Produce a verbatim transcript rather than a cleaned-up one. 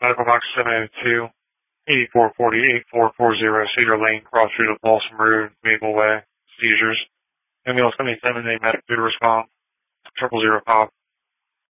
Medical box seven oh two, eighty-four forty, eighty-four forty, Cedar Lane, Cross Street of Balsam Road, Maple Way, seizures. Ambulance seventy-seven, a medic due to respond. Triple zero five.